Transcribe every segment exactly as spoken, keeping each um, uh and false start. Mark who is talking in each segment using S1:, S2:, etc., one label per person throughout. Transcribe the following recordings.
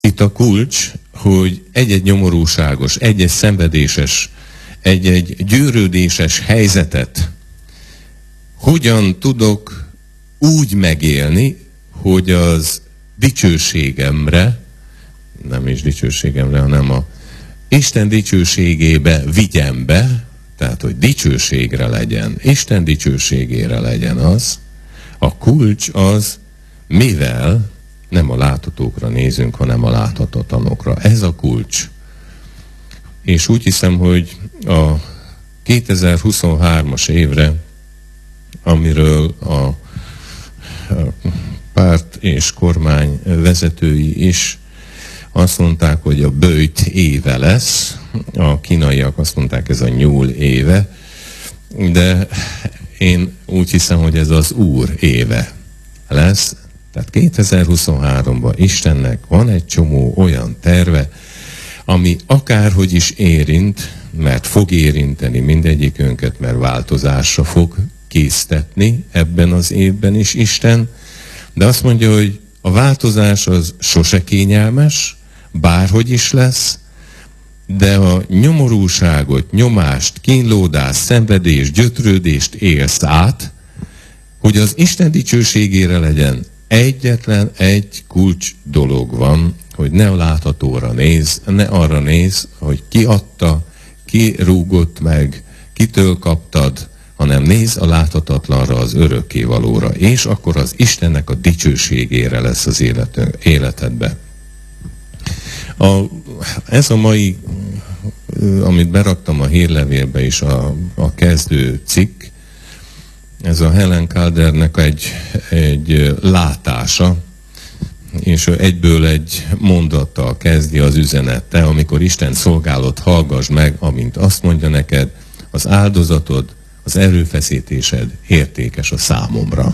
S1: Itt a kulcs, hogy egy-egy nyomorúságos, egy-egy szenvedéses, egy-egy győrődéses helyzetet hogyan tudok úgy megélni, hogy az dicsőségemre, nem is dicsőségemre, hanem a Isten dicsőségébe vigyem be, tehát hogy dicsőségre legyen, Isten dicsőségére legyen az. A kulcs az, mivel nem a láthatókra nézünk, hanem a láthatatlanokra. Ez a kulcs. És úgy hiszem, hogy a kétezer-huszonhármas évre, amiről a párt és kormány vezetői is azt mondták, hogy a böjt éve lesz, a kínaiak azt mondták, ez a nyúl éve, de én úgy hiszem, hogy ez az Úr éve lesz. Tehát kétezer-huszonháromban Istennek van egy csomó olyan terve, ami akárhogy is érint, mert fog érinteni mindegyikünket, mert változásra fog késztetni ebben az évben is Isten, de azt mondja, hogy a változás az sose kényelmes, bárhogy is lesz, de a nyomorúságot, nyomást, kínlódást, szenvedést, gyötrődést élsz át, hogy az Isten dicsőségére legyen, egyetlen egy kulcs dolog van, hogy ne a láthatóra néz, ne arra néz, hogy ki adta, ki rúgott meg, kitől kaptad, hanem néz a láthatatlanra, az örökkévalóra, és akkor az Istennek a dicsőségére lesz az életedbe. A, ez a mai, amit beraktam a hírlevélbe is, a, a kezdő cikk, ez a Helen Caldernek egy, egy látása, és egyből egy mondattal kezdi az üzenete, amikor Isten szolgálod, hallgass meg, amint azt mondja neked, az áldozatod, az erőfeszítésed értékes a számomra.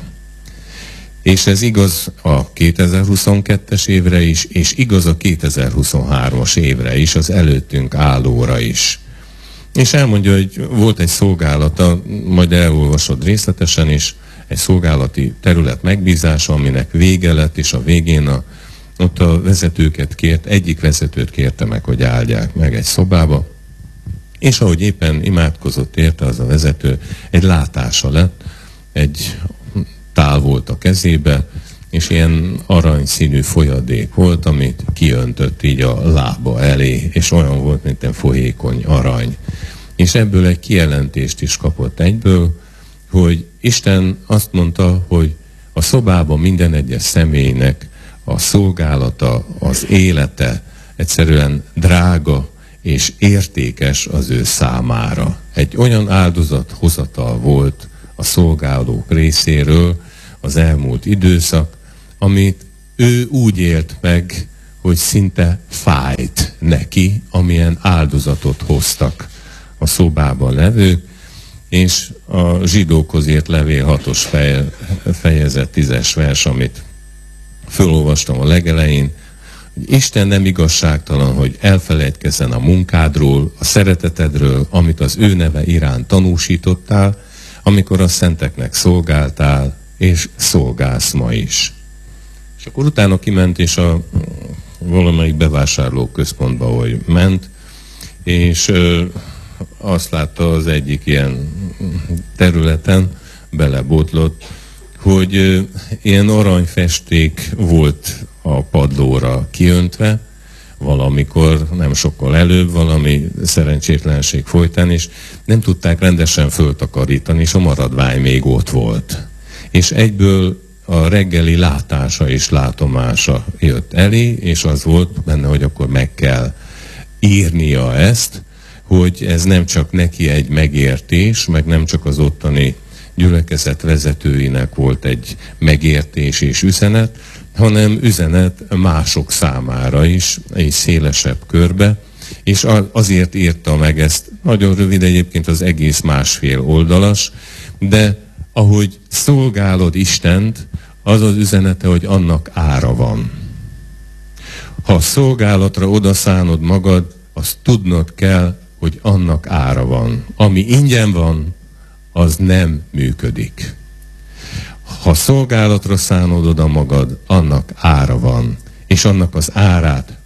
S1: És ez igaz a kétezer-huszonkettes évre is, és igaz a kétezer-huszonhármas évre is, az előttünk állóra is. És elmondja, hogy volt egy szolgálata, majd elolvasod részletesen is, egy szolgálati terület megbízása, aminek vége lett, és a végén a, ott a vezetőket kért, egyik vezetőt kérte meg, hogy áldják meg egy szobába, és ahogy éppen imádkozott érte az a vezető, egy látása lett, egy tál volt a kezébe, és ilyen aranyszínű folyadék volt, amit kiöntött így a lába elé, és olyan volt, mint egy folyékony arany. És ebből egy kijelentést is kapott egyből, hogy Isten azt mondta, hogy a szobában minden egyes személynek a szolgálata, az élete egyszerűen drága és értékes az ő számára. Egy olyan áldozathozatal volt a szolgálók részéről az elmúlt időszak, amit ő úgy élt meg, hogy szinte fájt neki, amilyen áldozatot hoztak a szobában levők, és a zsidókhoz írt levél hatos fejezet tízes vers, amit fölolvastam a legelején, hogy Isten nem igazságtalan, hogy elfelejtkezzen a munkádról, a szeretetedről, amit az ő neve iránt tanúsítottál, amikor a szenteknek szolgáltál, és szolgálsz ma is. És akkor utána kiment, és a valamelyik bevásárlóközpontba, hogy ment, és ö, azt látta az egyik ilyen területen, belebotlott, hogy ö, ilyen aranyfesték volt a padlóra kiöntve, valamikor, nem sokkal előbb, valami szerencsétlenség folytán, és nem tudták rendesen föltakarítani, és a maradvány még ott volt. És egyből a reggeli látása és látomása jött elé, és az volt benne, hogy akkor meg kell írnia ezt, hogy ez nem csak neki egy megértés, meg nem csak az ottani gyülekezet vezetőinek volt egy megértés és üzenet, hanem üzenet mások számára is, egy szélesebb körbe, és azért írta meg ezt, nagyon rövid egyébként, az egész másfél oldalas, de ahogy szolgálod Istent, az az üzenete, hogy annak ára van. Ha a szolgálatra odaszánod magad, azt tudnod kell, hogy annak ára van. Ami ingyen van, az nem működik. Ha szolgálatra szánod oda magad, annak ára van. és annak az árát